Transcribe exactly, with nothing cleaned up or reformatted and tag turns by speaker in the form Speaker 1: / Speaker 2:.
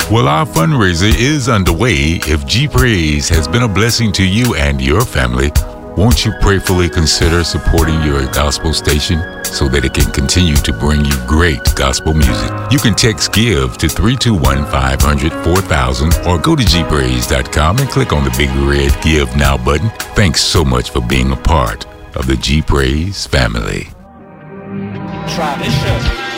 Speaker 1: Well, our fundraiser is underway. If G Praise has been a blessing to you and your family, won't you prayerfully consider supporting your gospel station so that it can continue to bring you great gospel music? You can text GIVE to three two one, five hundred, four thousand or go to g praise dot com and click on the big red Give Now button. Thanks so much for being a part of the G Praise family.
Speaker 2: Try this shit.